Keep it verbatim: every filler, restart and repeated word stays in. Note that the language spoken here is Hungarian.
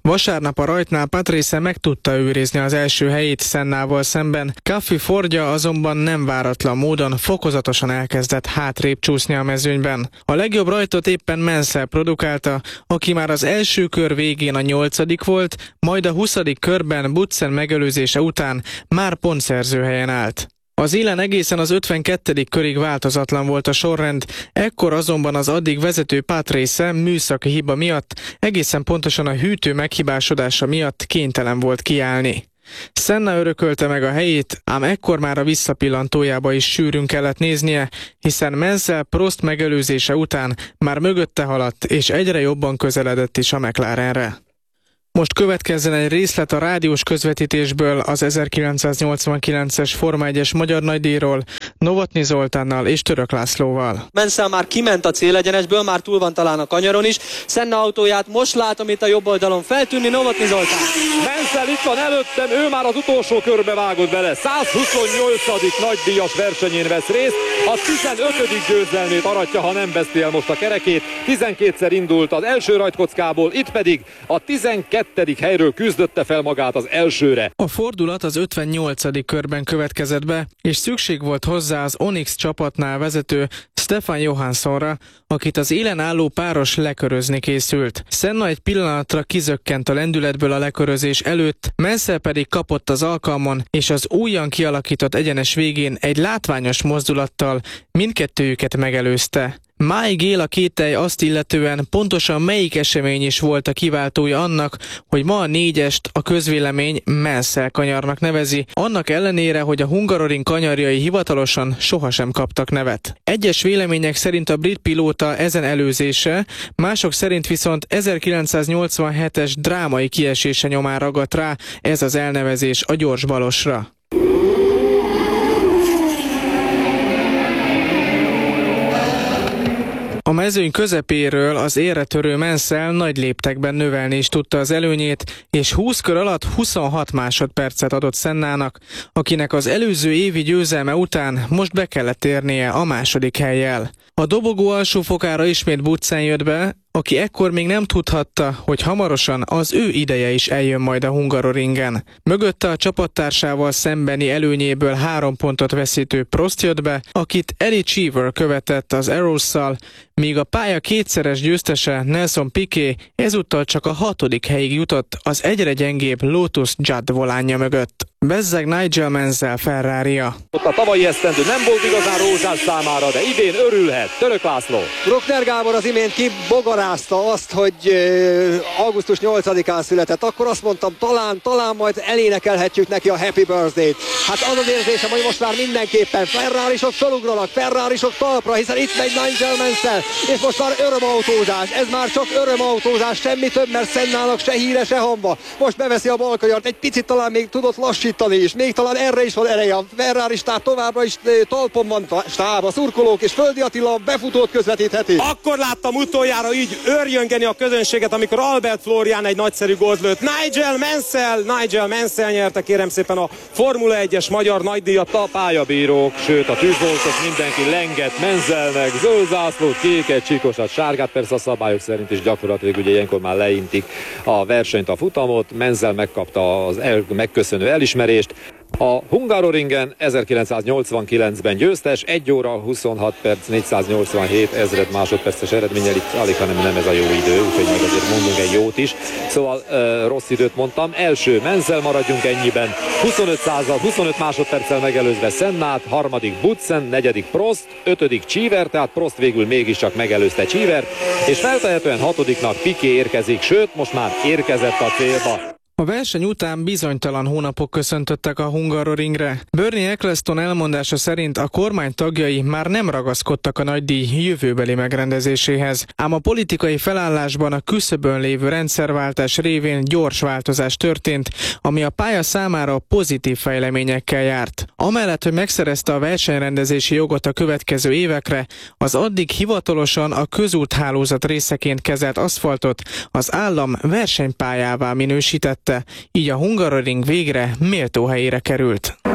Vasárnap a rajtnál Patrese meg tudta őrizni az első helyét Sennával szemben, Caffey Fordja azonban nem váratlan módon fokozatosan elkezdett hátrébb csúszni a mezőnyben. A legjobb rajtot éppen Mansell produkálta, aki már az első kör végén a nyolcadik volt, majd a huszadik körben Butsen megelőzése után már pontszerző helyen állt. Az élen egészen az ötvenkettedik körig változatlan volt a sorrend, ekkor azonban az addig vezető Patrese műszaki hiba miatt, egészen pontosan a hűtő meghibásodása miatt kénytelen volt kiállni. Senna örökölte meg a helyét, ám ekkor már a visszapillantójába is sűrűn kellett néznie, hiszen Mansell Prost megelőzése után már mögötte haladt és egyre jobban közeledett is a McLarenre. Most következzen egy részlet a rádiós közvetítésből az ezerkilencszáznyolcvankilences Forma egyes magyar nagydíjról, Novotny Zoltánnal és Török Lászlóval. Mansell már kiment a célegyenesből, már túl van talán a kanyaron is. Senna autóját most látom itt a jobb oldalon feltűnni, Novotny Zoltán. Mansell itt van előttem, ő már az utolsó körbe vágott bele. százhuszonnyolcadik nagydíjas versenyén vesz részt, a tizenötödik győzelmét aratja, ha nem veszti el most a kerekét. tizenkétszer indult az első rajtkockából, itt pedig a tizenkettedik helyről küzdötte fel magát az elsőre. A fordulat az ötvennyolcadik körben következett be, és szükség volt hozzá az Onyx csapatnál vezető Stefan Johanssonra, akit az élen álló páros lekörözni készült. Senna egy pillanatra kizökkent a lendületből a lekörözés előtt, Mansell pedig kapott az alkalmon, és az újan kialakított egyenes végén egy látványos mozdulattal mindkettőjüket megelőzte. máig él a kételj azt illetően, pontosan melyik esemény is volt a kiváltója annak, hogy ma a négyest a közvélemény Mansell kanyarnak nevezi, annak ellenére, hogy a Hungaroring kanyarjai hivatalosan sohasem kaptak nevet. Egyes vélemények szerint a brit pilóta ezen előzése, mások szerint viszont ezerkilencszáznyolcvanhetes drámai kiesése nyomán ragadt rá ez az elnevezés a gyors balosra. A mezőny közepéről az érre törő Mansell nagy léptekben növelni is tudta az előnyét, és húsz kör alatt huszonhat másodpercet adott Sennának, akinek az előző évi győzelme után most be kellett érnie a második hellyel. A dobogó alsó fokára ismét Butsen jött be, aki ekkor még nem tudhatta, hogy hamarosan az ő ideje is eljön majd a Hungaroringen. Mögötte a csapattársával szembeni előnyéből három pontot veszítő Prost jött be, akit Eddie Cheever követett az Arrows-szal, míg a pálya kétszeres győztese Nelson Piquet ezúttal csak a hatodik helyig jutott az egyre gyengébb Lotus Judd volánja mögött. Bezzeg Nigel Mansell Ferraria. Ott a tavalyi esztendő nem volt igazán rózsás számára, de idén örülhet. Török László. Bruckner Gábor az imént kibogarázta azt, hogy augusztus nyolcadikán született. Akkor azt mondtam, talán, talán majd elénekelhetjük neki a Happy Birthday-t. Hát az az érzésem, hogy most már mindenképpen Ferrarisok felugranak, Ferrarisok talpra, hiszen itt megy Nigel Mansell, és most már örömautózás. Ez már csak örömautózás, semmi több, mert Sennának se híre, se hamba. Most beveszi a balkanyart, egy picit talán még tudott lassítani is, még talán erre is van ereje. A Ferrari stáb továbbra is talpon van, stáb, a szurkolók, és Földi Attila befutót közvetítheti. Akkor láttam utoljára így őrjöngeni a közönséget, amikor Albert Florian egy nagyszerű gólt lőtt. Nigel Mansell, Nigel Mansell nyerte kérem szépen a Formula egyes magyar nagydíjat. A pályabírók, sőt a tűzoltók, mindenki lengett Mansellnek, zöld zászlót, kéket, csíkosat, sárgát, persze a szabályok szerint is gyakorlatilag ugye ilyenkor már leintik a versenyt, a futamot. Mansell megkapta az el, megköszönő elismerést. A Hungaroringen ezerkilencszáznyolcvankilencben győztes, egy óra huszonhat perc négyszáznyolcvanhét ezred másodperces eredménnyel, itt alig, hanem nem ez a jó idő, úgyhogy meg azért mondunk egy jót is. Szóval uh, rossz időt mondtam. Első Mansell, maradjunk ennyiben, huszonöt százal, huszonöt másodperccel megelőzve Sennát, harmadik Butsen, negyedik Prost, ötödik Cheever, tehát Prost végül mégiscsak megelőzte Cheevert, és feltehetően hatodiknak Piquet érkezik, sőt, most már érkezett a célba. A verseny után bizonytalan hónapok köszöntöttek a Hungaroringre. Bernie Ecclestone elmondása szerint a kormány tagjai már nem ragaszkodtak a nagydíj jövőbeli megrendezéséhez, ám a politikai felállásban a küszöbön lévő rendszerváltás révén gyors változás történt, ami a pálya számára pozitív fejleményekkel járt. Amellett, hogy megszerezte a versenyrendezési jogot a következő évekre, az addig hivatalosan a közúthálózat részeként kezelt aszfaltot az állam versenypályává minősítette, így a Hungaroring végre méltó helyére került.